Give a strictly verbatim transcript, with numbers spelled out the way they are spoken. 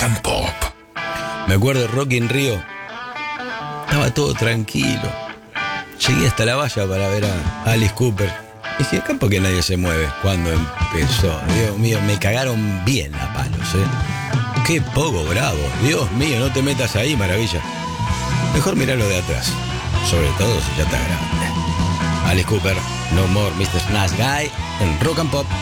and Pop. Me acuerdo de Rock in Rio. Estaba todo tranquilo. Llegué hasta la valla para ver a Alice Cooper. Y dije, acá porque nadie se mueve. Cuando empezó, Dios mío, me cagaron bien a palos, ¿eh? Qué poco bravo. Dios mío, no te metas ahí, maravilla. Mejor mirarlo de atrás. Sobre todo si ya está grande. Alice Cooper, No More mister Nice Guy, en Rock and Pop.